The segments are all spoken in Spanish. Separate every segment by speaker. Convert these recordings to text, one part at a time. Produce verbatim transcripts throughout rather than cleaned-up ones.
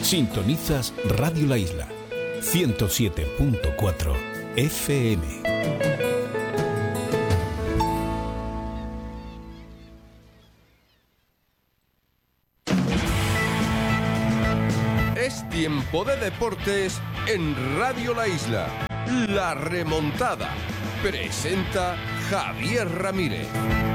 Speaker 1: Sintonizas Radio La Isla, ciento siete punto cuatro F M.
Speaker 2: Es tiempo de deportes en Radio La Isla. La remontada. Presenta Javier Ramírez.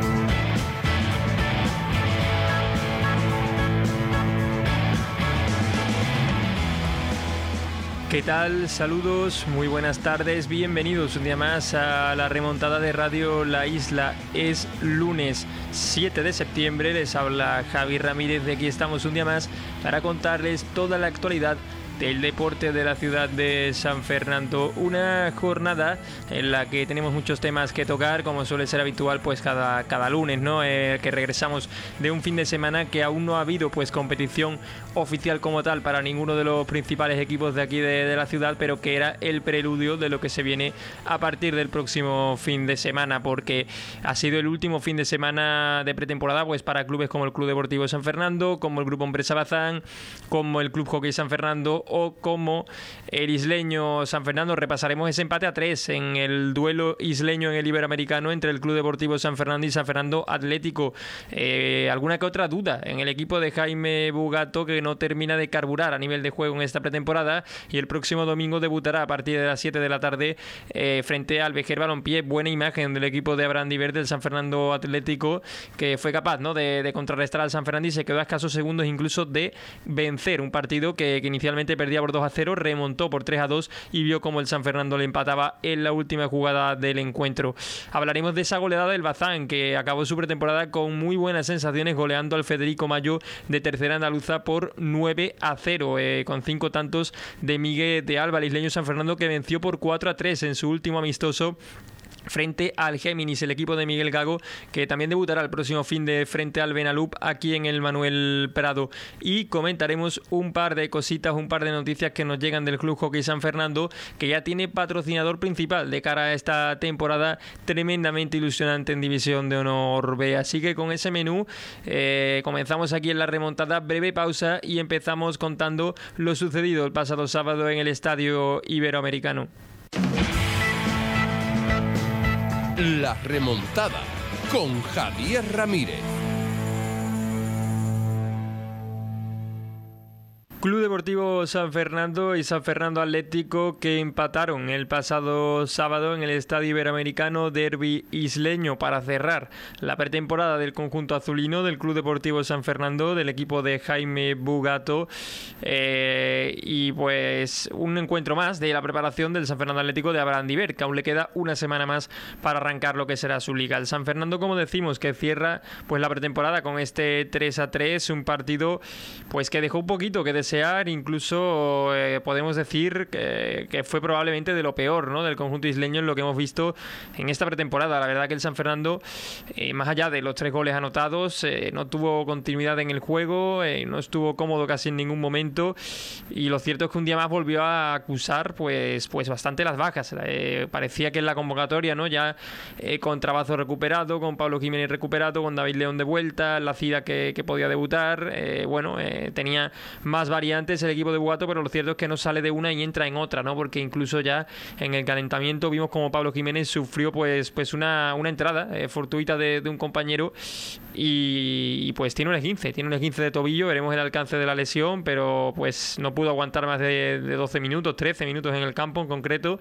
Speaker 3: ¿Qué tal? Saludos, muy buenas tardes, bienvenidos un día más a la remontada de Radio La Isla. Es lunes siete de septiembre, les habla Javi Ramírez, de aquí estamos un día más para contarles toda la actualidad del deporte de la ciudad de San Fernando. Una jornada en la que tenemos muchos temas que tocar, como suele ser habitual pues cada, cada lunes, ¿no? Eh, que regresamos de un fin de semana que aún no ha habido pues competición oficial como tal para ninguno de los principales equipos de aquí de, de la ciudad, pero que era el preludio de lo que se viene a partir del próximo fin de semana, porque ha sido el último fin de semana de pretemporada pues para clubes como el Club Deportivo San Fernando, como el Grupo Empresa Bazán, como el Club Hockey San Fernando o como el isleño San Fernando. Repasaremos ese empate a tres en el duelo isleño en el Iberoamericano entre el Club Deportivo San Fernando y San Fernando Atlético. Eh, alguna que otra duda en el equipo de Jaime Bugato, que no termina de carburar a nivel de juego en esta pretemporada, y el próximo domingo debutará a partir de las siete de la tarde eh, frente al Vejer Balompié. Buena imagen del equipo de Abraham Diver del San Fernando Atlético, que fue capaz, ¿no?, de, de contrarrestar al San Fernando y se quedó a escasos segundos incluso de vencer un partido que, que inicialmente perdía por dos a cero, remontó por tres a dos y vio como el San Fernando le empataba en la última jugada del encuentro. Hablaremos de esa goleada del Bazán, que acabó su pretemporada con muy buenas sensaciones, goleando al Federico Mayo de Tercera Andaluza por nueve a cero, eh, con cinco tantos de Miguel de Alba, el isleño San Fernando, que venció por cuatro a tres en su último amistoso frente al Géminis, el equipo de Miguel Gago, que también debutará el próximo fin de frente al Benalup aquí en el Manuel Prado. Y comentaremos un par de cositas, un par de noticias que nos llegan del Club Hockey San Fernando, que ya tiene patrocinador principal de cara a esta temporada tremendamente ilusionante en División de Honor B. Así que con ese menú eh, comenzamos aquí en la remontada, breve pausa y empezamos contando lo sucedido el pasado sábado en el Estadio Iberoamericano.
Speaker 2: La remontada con Javier Ramírez.
Speaker 3: Club Deportivo San Fernando y San Fernando Atlético, que empataron el pasado sábado en el Estadio Iberoamericano, derbi isleño para cerrar la pretemporada del conjunto azulino del Club Deportivo San Fernando, del equipo de Jaime Bugato, eh, y pues un encuentro más de la preparación del San Fernando Atlético de Abraham Diver, que aún le queda una semana más para arrancar lo que será su liga. El San Fernando, como decimos, que cierra pues la pretemporada con este tres a tres, un partido pues que dejó un poquito que desear. Incluso eh, podemos decir que, que fue probablemente de lo peor, ¿no?, del conjunto isleño en lo que hemos visto en esta pretemporada. La verdad que el San Fernando, eh, más allá de los tres goles anotados, eh, no tuvo continuidad en el juego, eh, no estuvo cómodo casi en ningún momento, y lo cierto es que un día más volvió a acusar pues, pues bastante las bajas. Eh, parecía que en la convocatoria, ¿no?, ya eh, con Trabazo recuperado, con Pablo Jiménez recuperado, con David León de vuelta, la Cida que, que podía debutar, eh, bueno, eh, tenía más variantes el equipo de Bugato, pero lo cierto es que no sale de una y entra en otra, ¿no?, porque incluso ya en el calentamiento vimos como Pablo Jiménez sufrió pues, pues una, una entrada eh, fortuita de, de un compañero y, y pues tiene un esguince, tiene un esguince de tobillo. Veremos el alcance de la lesión, pero pues no pudo aguantar más de, de doce minutos, trece minutos en el campo en concreto.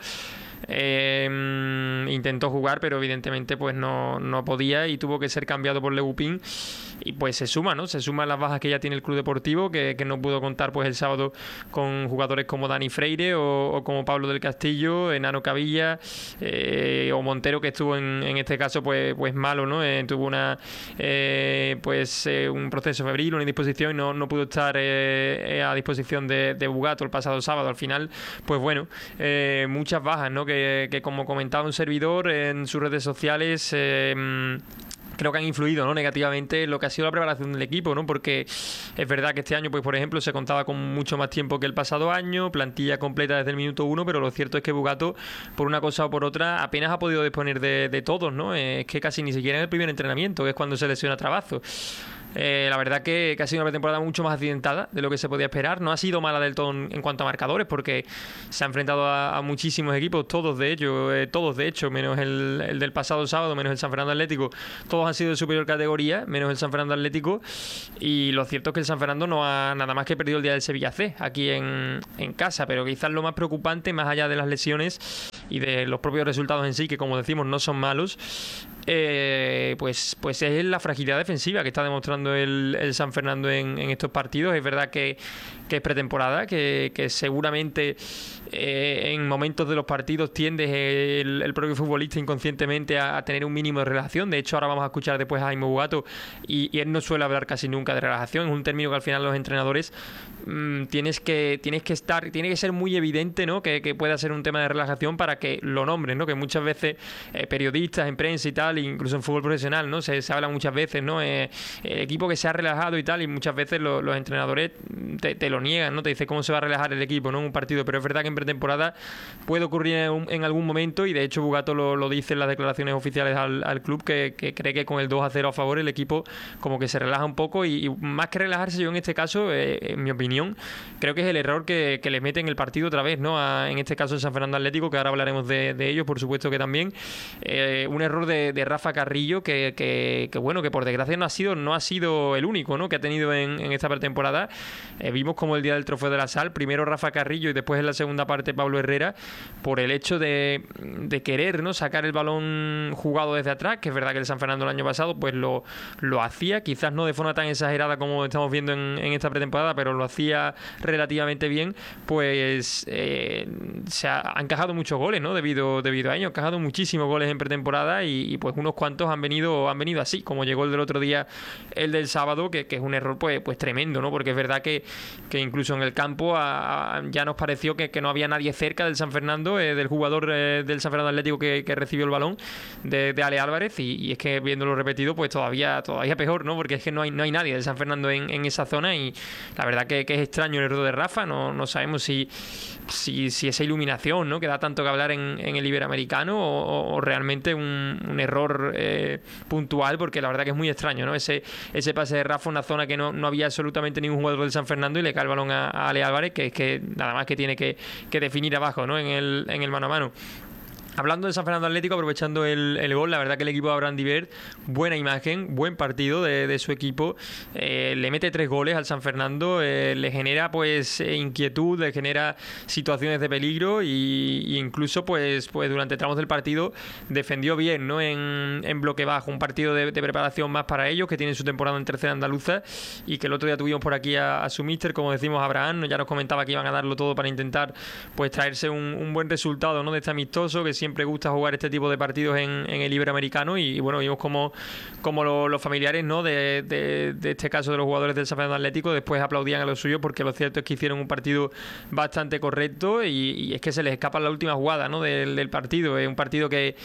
Speaker 3: Eh, intentó jugar, pero evidentemente pues no, no podía y tuvo que ser cambiado por Legupín, y pues se suma, ¿no? Se suman las bajas que ya tiene el Club Deportivo, que, que no pudo contar pues el sábado con jugadores como Dani Freire o, o como Pablo del Castillo, Enano Cavilla, eh, o Montero, que estuvo en, en este caso pues, pues malo, ¿no? Eh, tuvo una eh, pues eh, un proceso febril, una indisposición, y no, no pudo estar eh, a disposición de, de Bugato el pasado sábado. Al final, pues bueno, eh, muchas bajas, ¿no? Que, que como comentaba un servidor en sus redes sociales, eh, creo que han influido, ¿no?, negativamente en lo que ha sido la preparación del equipo, ¿no? Porque es verdad que este año, pues por ejemplo, se contaba con mucho más tiempo que el pasado año, plantilla completa desde el minuto uno, pero lo cierto es que Bugato, por una cosa o por otra, apenas ha podido disponer de, de todos, ¿no? Es que casi ni siquiera en el primer entrenamiento, que es cuando se lesiona Trabazo. Eh, la verdad que, que ha sido una pretemporada mucho más accidentada de lo que se podía esperar. No ha sido mala del todo en, en cuanto a marcadores, porque se ha enfrentado a, a muchísimos equipos, todos de ellos, eh, todos de hecho, menos el, el del pasado sábado, menos el San Fernando Atlético. Todos han sido de superior categoría, menos el San Fernando Atlético. Y lo cierto es que el San Fernando no ha nada más que perdido el día del Sevilla C aquí en, en casa, pero quizás lo más preocupante, más allá de las lesiones y de los propios resultados en sí, que como decimos no son malos, Eh, pues, pues es la fragilidad defensiva que está demostrando el, el San Fernando en, en estos partidos. Es verdad que, que es pretemporada, que, que seguramente eh, en momentos de los partidos tiende el, el propio futbolista inconscientemente a, a tener un mínimo de relajación. De hecho, ahora vamos a escuchar después a Jaime Bugato y, y él no suele hablar casi nunca de relajación. Es un término que al final los entrenadores mmm, tienes que tienes que estar, tiene que ser muy evidente, ¿no? que, que pueda ser un tema de relajación para que lo nombren, ¿no? Que muchas veces eh, periodistas en prensa y tal, incluso en fútbol profesional, ¿no? Se, se habla muchas veces, ¿no? Eh, el equipo que se ha relajado y tal, y muchas veces lo, los entrenadores te, te lo niegan, ¿no? Te dicen cómo se va a relajar el equipo, ¿no? En un partido, pero es verdad que en pretemporada puede ocurrir en, un, en algún momento, y de hecho Bugato lo, lo dice en las declaraciones oficiales al, al club, que, que cree que con el dos a cero a favor el equipo como que se relaja un poco, y, y más que relajarse, yo en este caso, eh, en mi opinión, creo que es el error que, que le mete en el partido otra vez, ¿no? A, en este caso el San Fernando Atlético, que ahora hablaremos de, de ellos, por supuesto que también. Eh, un error de, de Rafa Carrillo que, que, que bueno, que por desgracia no ha sido no ha sido el único, ¿no? que ha tenido en, en esta pretemporada. Eh, vimos como el día del Trofeo de la Sal, primero Rafa Carrillo y después en la segunda parte Pablo Herrera, por el hecho de, de querer, ¿no? sacar el balón jugado desde atrás, que es verdad que el San Fernando el año pasado pues lo, lo hacía, quizás no de forma tan exagerada como estamos viendo en, en esta pretemporada, pero lo hacía relativamente bien. Pues eh, se ha, ha encajado muchos goles, ¿no? debido, debido a ello, ha encajado muchísimos goles en pretemporada, y, y pues unos cuantos han venido han venido así, como llegó el del otro día, el del sábado, que, que es un error pues, pues tremendo, ¿no? Porque es verdad que, que incluso en el campo a, a, ya nos pareció que, que no había nadie cerca del San Fernando, eh, del jugador eh, del San Fernando Atlético que, que recibió el balón, de, de Ale Álvarez, y, y es que viéndolo repetido pues todavía todavía peor, ¿no? Porque es que no hay no hay nadie del San Fernando en, en esa zona, y la verdad que, que es extraño el error de Rafa. No, no sabemos si, si, si esa iluminación, ¿no? que da tanto que hablar en, en el Iberoamericano, o, o realmente un, un error eh, puntual, porque la verdad que es muy extraño, ¿no? Ese, ese pase de Rafa, una zona que no, no había absolutamente ningún jugador del San Fernando, y le cae el balón a, a Ale Álvarez, que es que nada más que tiene que, que definir abajo, ¿no? en el, en el mano a mano. Hablando de San Fernando Atlético, aprovechando el, el gol, la verdad que el equipo de Abraham Divert, buena imagen, buen partido de, de su equipo, eh, le mete tres goles al San Fernando, eh, le genera pues inquietud, le genera situaciones de peligro, y, y incluso pues, pues durante tramos del partido defendió bien, ¿no? en, en bloque bajo, un partido de, de preparación más para ellos, que tienen su temporada en tercera andaluza, y que el otro día tuvimos por aquí a, a su míster, como decimos, Abraham, ya nos comentaba que iban a darlo todo para intentar pues traerse un, un buen resultado, ¿no? de este amistoso, que siempre siempre gusta jugar este tipo de partidos en, en el Iberoamericano, y, y bueno, vimos como, como lo, los familiares, ¿no? de, de, de este caso de los jugadores del San Fernando Atlético después aplaudían a los suyos, porque lo cierto es que hicieron un partido bastante correcto, y, y es que se les escapa la última jugada, ¿no? del, del partido. Es un partido que,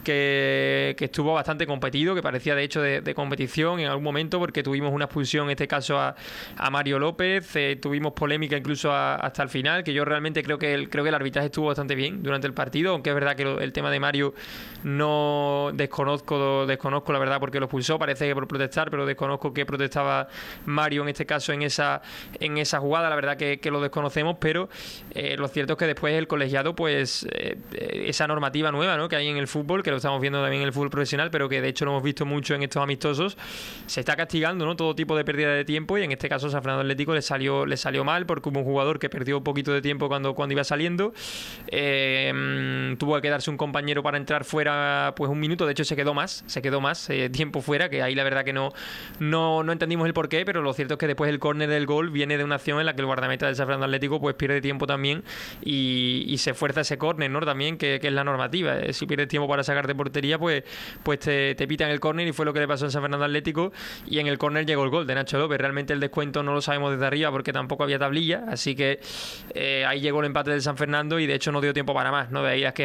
Speaker 3: que, que estuvo bastante competido, que parecía de hecho de, de competición en algún momento, porque tuvimos una expulsión en este caso a, a Mario López, eh, tuvimos polémica incluso a, hasta el final, que yo realmente creo que el, creo que el arbitraje estuvo bastante bien durante el partido, aunque es verdad que lo, el tema de Mario no desconozco, desconozco la verdad porque lo expulsó, parece que por protestar, pero desconozco que protestaba Mario en este caso en esa, en esa jugada, la verdad que, que lo desconocemos, pero eh, lo cierto es que después el colegiado, pues eh, esa normativa nueva, ¿no? que hay en el fútbol, que lo estamos viendo también en el fútbol profesional, pero que de hecho lo hemos visto mucho en estos amistosos, se está castigando, ¿no? todo tipo de pérdida de tiempo, y en este caso San Fernando Atlético le salió, le salió mal, porque hubo un jugador que perdió un poquito de tiempo cuando, cuando iba saliendo, eh, tuvo que quedarse un compañero para entrar fuera pues un minuto, de hecho se quedó más, se quedó más eh, tiempo fuera, que ahí la verdad que no, no, no entendimos el porqué, pero lo cierto es que después el córner del gol viene de una acción en la que el guardameta del San Fernando Atlético pues pierde tiempo también, y, y se fuerza ese córner, ¿no? también que, que es la normativa, eh, si pierdes tiempo para sacar de portería pues, pues te, te pitan el córner, y fue lo que le pasó al San Fernando Atlético, y en el córner llegó el gol de Nacho López. Realmente el descuento no lo sabemos desde arriba porque tampoco había tablilla, así que eh, ahí llegó el empate del San Fernando, y de hecho no dio tiempo para más, ¿no? De ahí las quejas también por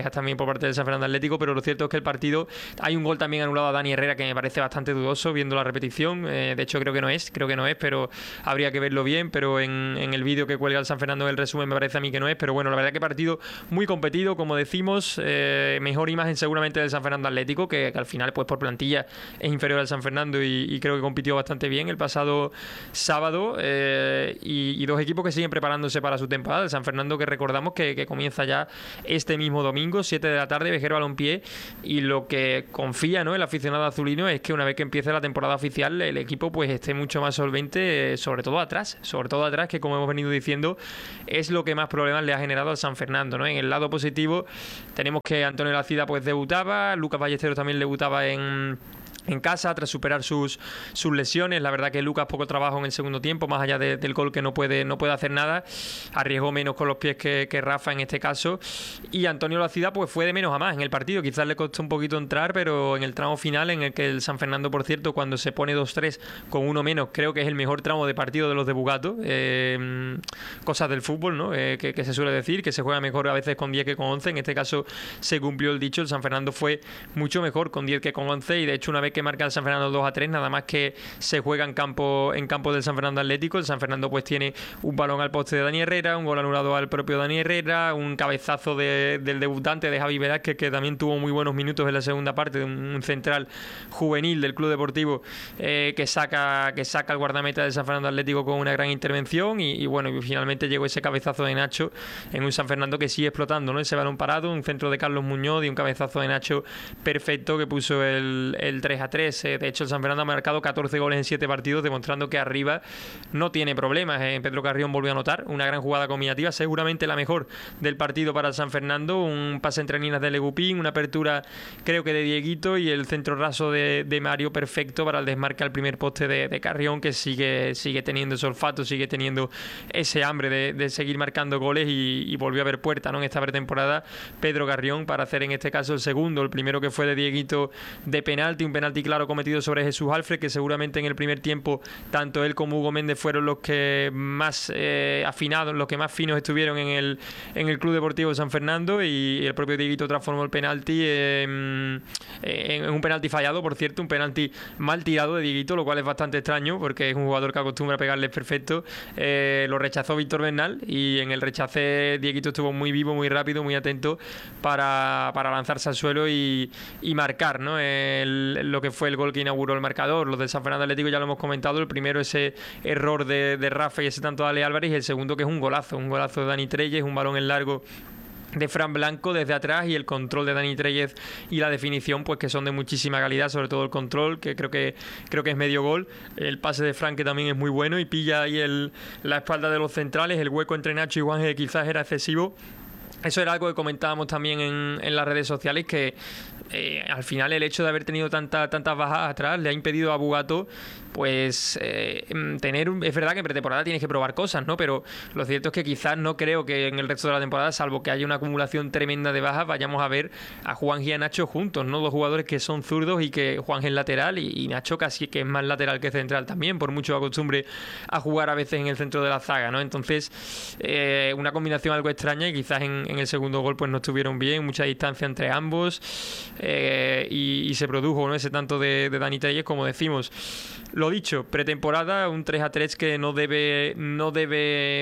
Speaker 3: parte del San Fernando Atlético, pero lo cierto es que el partido, hay un gol también anulado a Dani Herrera que me parece bastante dudoso viendo la repetición, eh, de hecho creo que no es, creo que no es, pero habría que verlo bien, pero en, en el vídeo que cuelga el San Fernando del resumen me parece a mí que no es, pero bueno, la verdad que partido muy competido, como decimos, eh, mejor imagen seguramente del San Fernando Atlético, que, que al final pues por plantilla es inferior al San Fernando y, y creo que compitió bastante bien el pasado sábado, eh, y, y dos equipos que siguen preparándose para su temporada. El San Fernando, que recordamos que, que comienza ya este mismo domingo, siete de la tarde, Veguero Balompié, y lo que confía, ¿no?, el aficionado azulino es que una vez que empiece la temporada oficial el equipo pues esté mucho más solvente, eh, sobre todo atrás, sobre todo atrás, que como hemos venido diciendo es lo que más problemas le ha generado al San Fernando, ¿no? En el lado positivo tenemos que Antonio Lacida pues debutaba, Lucas Ballesteros también debutaba en en casa tras superar sus, sus lesiones. La verdad que Lucas poco trabajo en el segundo tiempo, más allá de, del gol que no puede, no puede hacer nada, arriesgó menos con los pies que, que Rafa en este caso, y Antonio Lacida pues fue de menos a más en el partido, quizás le costó un poquito entrar, pero en el tramo final en el que el San Fernando, por cierto, cuando se pone dos tres con uno menos, creo que es el mejor tramo de partido de los de Bugato, eh, cosas del fútbol, ¿no? Eh, que, que se suele decir, que se juega mejor a veces con diez que con once, en este caso se cumplió el dicho, el San Fernando fue mucho mejor con diez que con once, y de hecho una vez que marca el San Fernando dos a tres, nada más que se juega en campo en campo del San Fernando Atlético, el San Fernando pues tiene un balón al poste de Dani Herrera, un gol anulado al propio Dani Herrera, un cabezazo de, del debutante de Javi Velázquez, que también tuvo muy buenos minutos en la segunda parte, de un, un central juvenil del Club Deportivo, eh, que saca que saca el guardameta del San Fernando Atlético con una gran intervención, y, y bueno, y finalmente llegó ese cabezazo de Nacho en un San Fernando que sigue explotando, ¿no? Ese balón parado, un centro de Carlos Muñoz y un cabezazo de Nacho perfecto que puso el, el tres a tres. De hecho, el San Fernando ha marcado catorce goles en siete partidos, demostrando que arriba no tiene problemas. Eh, Pedro Carrión volvió a anotar una gran jugada combinativa, seguramente la mejor del partido para el San Fernando, un pase entre líneas de Legupín, una apertura creo que de Dieguito, y el centro raso de, de Mario perfecto para el desmarque al primer poste de, de Carrión, que sigue, sigue teniendo ese olfato, sigue teniendo ese hambre de, de seguir marcando goles, y, y volvió a haber puerta, ¿no?, en esta pretemporada Pedro Carrión para hacer en este caso el segundo, el primero que fue de Dieguito de penalti, un penalti claro cometido sobre Jesús Alfred, que seguramente en el primer tiempo tanto él como Hugo Méndez fueron los que más eh, afinados, los que más finos estuvieron en el, en el Club Deportivo San Fernando, y el propio Dieguito transformó el penalti en, en un penalti fallado, por cierto, un penalti mal tirado de Dieguito, lo cual es bastante extraño porque es un jugador que acostumbra a pegarles perfecto. Eh, lo rechazó Víctor Bernal, y en el rechace Dieguito estuvo muy vivo, muy rápido, muy atento para, para lanzarse al suelo y, y marcar, ¿no?, el, lo que fue el gol que inauguró el marcador. Los del San Fernando Atlético ya lo hemos comentado, el primero ese error de, de Rafa y ese tanto de Ale Álvarez, y el segundo que es un golazo, un golazo de Dani Treyes, un balón en largo de Fran Blanco desde atrás, y el control de Dani Treyes y la definición pues que son de muchísima calidad, sobre todo el control, que creo que creo que es medio gol, el pase de Fran que también es muy bueno, y pilla ahí el, la espalda de los centrales, el hueco entre Nacho y Juanje quizás era excesivo. Eso era algo que comentábamos también en, en las redes sociales, que eh, al final el hecho de haber tenido tanta, tantas bajas atrás le ha impedido a Bugato pues eh, tener un, es verdad que en pretemporada tienes que probar cosas, ¿no? Pero lo cierto es que quizás no creo que en el resto de la temporada, salvo que haya una acumulación tremenda de bajas, vayamos a ver a Juan y a Nacho juntos, ¿no? Dos jugadores que son zurdos, y que Juan es lateral y, y Nacho casi que es más lateral que central también, por mucho acostumbre a jugar a veces en el centro de la zaga, ¿no? Entonces eh, una combinación algo extraña, y quizás en, en el segundo gol pues no estuvieron bien, mucha distancia entre ambos, eh, y, y se produjo, ¿no?, ese tanto de, de Dani Treyes, como decimos. Lo dicho, pretemporada, un tres a tres que no debe no debe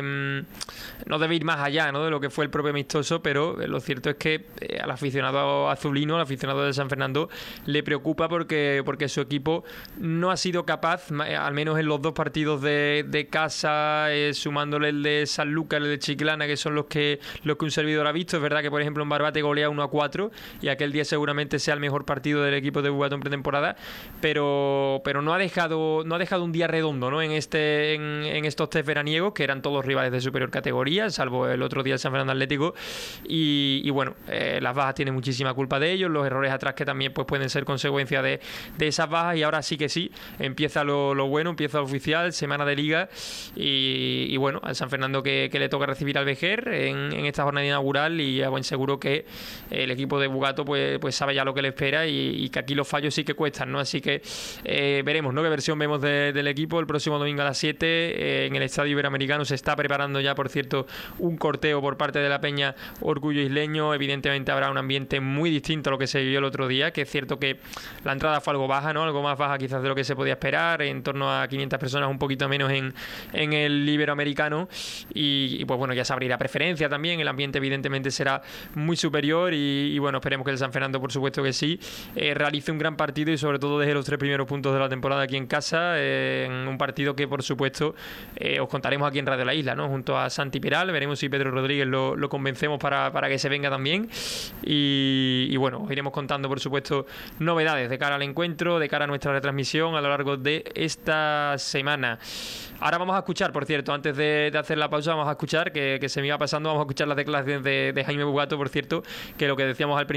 Speaker 3: no debe ir más allá, ¿no?, de lo que fue el propio amistoso, pero lo cierto es que eh, al aficionado azulino, al aficionado de San Fernando, le preocupa porque porque su equipo no ha sido capaz, al menos en los dos partidos de, de casa, eh, sumándole el de Sanlúcar, el de Chiclana, que son los que los que un servidor ha visto. Es verdad que, por ejemplo, en Barbate golea uno a cuatro, y aquel día seguramente sea el mejor partido del equipo de Bugato en pretemporada, pero pero no ha dejado no ha dejado un día redondo, ¿no?, en este en, en estos test veraniegos, que eran todos rivales de superior categoría, salvo el otro día el San Fernando Atlético, y, y bueno, eh, las bajas tienen muchísima culpa de ellos, los errores atrás que también pues pueden ser consecuencia de, de esas bajas, y ahora sí que sí, empieza lo, lo bueno, empieza lo oficial, semana de liga, y, y bueno, al San Fernando que, que le toca recibir al Vejer en, en esta jornada inaugural, y a buen seguro que el equipo de Bugato pues, pues sabe ya lo que le espera y, y que aquí los fallos sí que cuestan, ¿no? Así que eh, veremos, ¿no? Qué versión vemos de, del equipo el próximo domingo a las siete eh, en el Estadio Iberoamericano. Se está preparando ya, por cierto, un corteo por parte de la Peña Orgullo Isleño. Evidentemente habrá un ambiente muy distinto a lo que se vivió el otro día, que es cierto que la entrada fue algo baja, ¿no? Algo más baja quizás de lo que se podía esperar, en torno a quinientas personas, un poquito menos en, en el Iberoamericano, y, y pues bueno, ya se abrirá preferencia también, el ambiente evidentemente será muy superior y, y bueno, esperemos que el San Fernando, por supuesto que sí, eh, realice un gran partido y sobre todo deje los tres primeros puntos de la temporada aquí en casa, eh, en un partido que por supuesto eh, os contaremos aquí en Radio La Isla, ¿no? Junto a Santi Piral, veremos si Pedro Rodríguez lo, lo convencemos para, para que se venga también y, y bueno, os iremos contando por supuesto novedades de cara al encuentro, de cara a nuestra retransmisión a lo largo de esta semana. Ahora vamos a escuchar, por cierto, antes de, de hacer la pausa, vamos a escuchar, que, que se me iba pasando, vamos a escuchar las declaraciones de, de Jaime Bugato, por cierto, que lo que decíamos al principio,